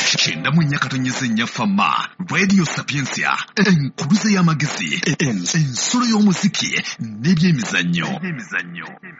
kyenda mu nnya katonnyesa ennya fama radio sapiensia enkuluze y'amagezi ensolo y'omuziki n'ebyemizannyo.